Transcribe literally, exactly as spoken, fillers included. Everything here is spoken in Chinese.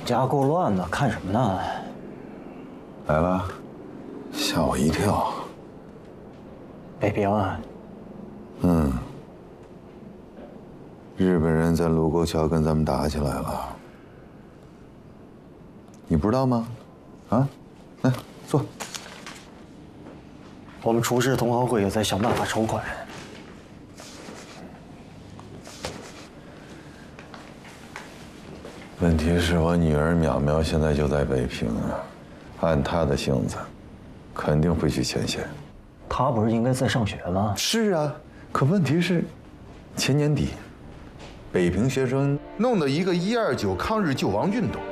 家够乱的，看什么呢？ 来了，吓我一跳。 北平啊， 嗯，日本人在卢沟桥跟咱们打起来了，你不知道吗？啊，来坐。 我们厨师同行会也在想办法筹款。 问题是我女儿淼淼现在就在北平啊，按她的性子，肯定会去前线。 她不是应该在上学吗？ 是啊，可问题是，前年底，北平学生弄的一个一二九抗日救亡运动，